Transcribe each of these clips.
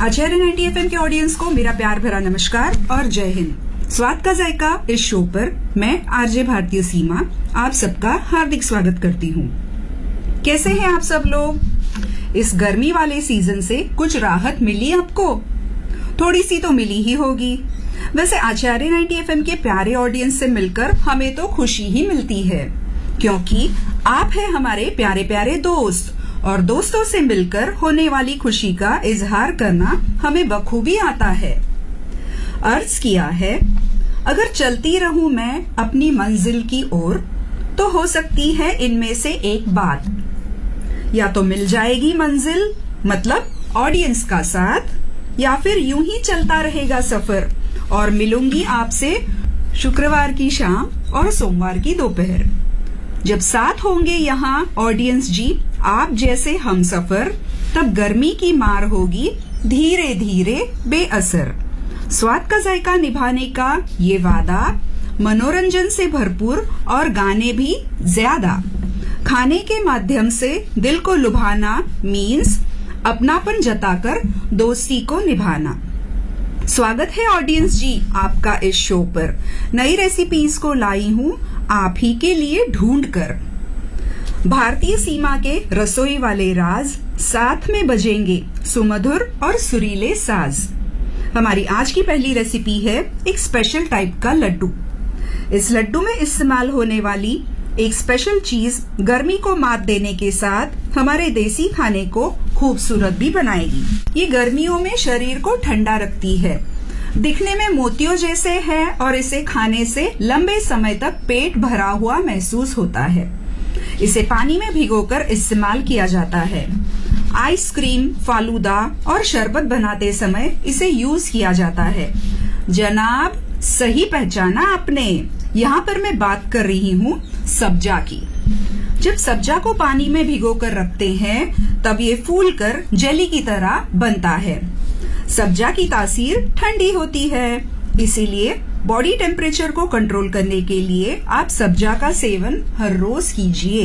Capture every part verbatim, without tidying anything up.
आचार्य ninety F M के audience को मेरा प्यार भरा नमस्कार और जय हिंद। स्वाद का जायका इस शो पर मैं आरजे भारतीय सीमा आप सबका हार्दिक स्वागत करती हूँ। कैसे हैं आप सब लोग? इस गर्मी वाले सीजन से कुछ राहत मिली आपको? थोड़ी सी तो मिली ही होगी। वैसे आचार्य नाइंटी एफ एम के प्यारे ऑडियंस से मिलकर हमें तो खुशी ही मिलती है, क्योंकि आप हैं हमारे प्यारे प्यारे दोस्त और दोस्तों से मिलकर होने वाली खुशी का इजहार करना हमें बखूबी आता है। अर्ज किया है, अगर चलती रहूं मैं अपनी मंजिल की ओर तो हो सकती है इनमें से एक बात, या तो मिल जाएगी मंजिल मतलब ऑडियंस का साथ, या फिर यूं ही चलता रहेगा सफर और मिलूंगी आपसे शुक्रवार की शाम और सोमवार की दोपहर। जब साथ होंगे यहाँ ऑडियंस जी आप जैसे हम सफर, तब गर्मी की मार होगी धीरे धीरे बेअसर। स्वाद का जायका निभाने का ये वादा, मनोरंजन से भरपूर और गाने भी ज्यादा। खाने के माध्यम से दिल को लुभाना मीन्स अपनापन जताकर दोस्ती को निभाना। स्वागत है ऑडियंस जी आपका इस शो पर। नई रेसिपीज को लाई हूँ आप ही के लिए ढूंढ कर। भारतीय सीमा के रसोई वाले राज साथ में बजेंगे सुमधुर और सुरीले साज। हमारी आज की पहली रेसिपी है एक स्पेशल टाइप का लड्डू। इस लड्डू में इस्तेमाल होने वाली एक स्पेशल चीज गर्मी को मात देने के साथ हमारे देसी खाने को खूबसूरत भी बनाएगी। ये गर्मियों में शरीर को ठंडा रखती है, दिखने में मोतियों जैसे है और इसे खाने से लंबे समय तक पेट भरा हुआ महसूस होता है। इसे पानी में भिगोकर इस्तेमाल किया जाता है। आइसक्रीम, फालूदा और शरबत बनाते समय इसे यूज किया जाता है। जनाब सही पहचाना आपने, यहाँ पर मैं बात कर रही हूँ सब्जा की। जब सब्जा को पानी में भिगोकर रखते हैं तब ये फूलकर जेली की तरह बनता है। सब्जा की तासीर ठंडी होती है, इसीलिए बॉडी टेम्परेचर को कंट्रोल करने के लिए आप सब्जा का सेवन हर रोज कीजिए।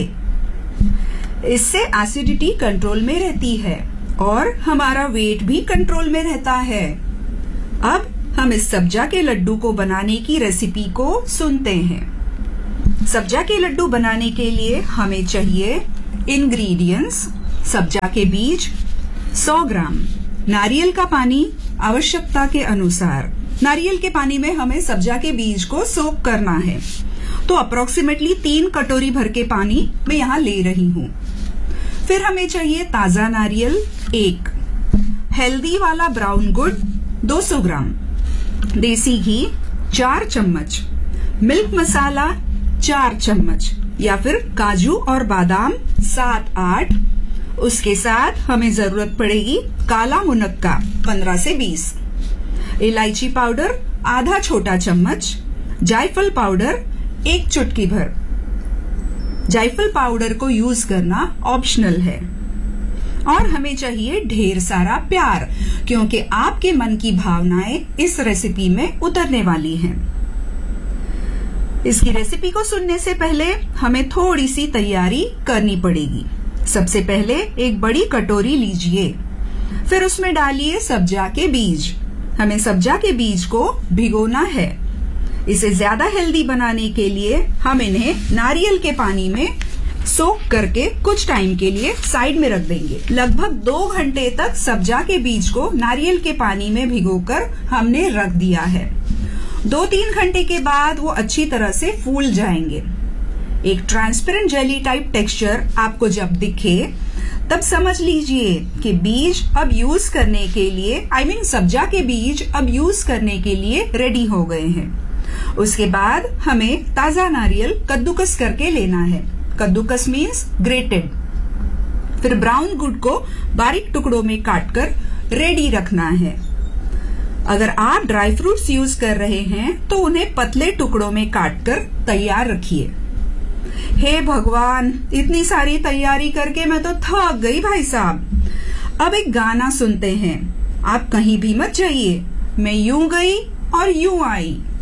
इससे एसिडिटी कंट्रोल में रहती है और हमारा वेट भी कंट्रोल में रहता है। अब हम इस सब्जा के लड्डू को बनाने की रेसिपी को सुनते हैं। सब्जा के लड्डू बनाने के लिए हमें चाहिए इंग्रेडिएंट्स: सब्जा के बीज सौ ग्राम, नारियल का पानी आवश्यकता के अनुसार। नारियल के पानी में हमें सब्जा के बीज को सोक करना है, तो अप्रोक्सीमेटली तीन कटोरी भर के पानी मैं यहाँ ले रही हूँ। फिर हमें चाहिए ताजा नारियल एक, हेल्दी वाला ब्राउन गुड़ दो सौ ग्राम, देसी घी चार चम्मच, मिल्क मसाला चार चम्मच या फिर काजू और बादाम सात आठ। उसके साथ हमें जरूरत पड़ेगी काला मुनक्का पंद्रह से बीस, इलायची पाउडर आधा छोटा चम्मच, जायफल पाउडर एक चुटकी भर। जायफल पाउडर को यूज करना ऑप्शनल है। और हमें चाहिए ढेर सारा प्यार, क्योंकि आपके मन की भावनाएं इस रेसिपी में उतरने वाली हैं। इसकी रेसिपी को सुनने से पहले हमें थोड़ी सी तैयारी करनी पड़ेगी। सबसे पहले एक बड़ी कटोरी लीजिए, फिर उसमें डालिए सब्जा के बीज। हमें सब्जा के बीज को भिगोना है। इसे ज्यादा हेल्दी बनाने के लिए हम इन्हें नारियल के पानी में सोक करके कुछ टाइम के लिए साइड में रख देंगे। लगभग दो घंटे तक सब्जा के बीज को नारियल के पानी में भिगोकर हमने रख दिया है। दो तीन घंटे के बाद वो अच्छी तरह से फूल जाएंगे। एक ट्रांसपेरेंट जेली टाइप टेक्सचर आपको जब दिखे तब समझ लीजिए कि बीज अब यूज करने के लिए आई I मीन mean, सब्जा के बीज अब यूज करने के लिए रेडी हो गए हैं। उसके बाद हमें ताजा नारियल कद्दूकस करके लेना है। कद्दूकस मीन्स ग्रेटेड। फिर ब्राउन गुड़ को बारीक टुकड़ों में काटकर रेडी रखना है। अगर आप ड्राई फ्रूट्स यूज कर रहे हैं तो उन्हें पतले टुकड़ों में काटकर तैयार रखिए। हे भगवान, इतनी सारी तैयारी करके मैं तो थक गई भाई साहब। अब एक गाना सुनते हैं। आप कहीं भी मत जाइए, मैं यूं गई और यूं आई।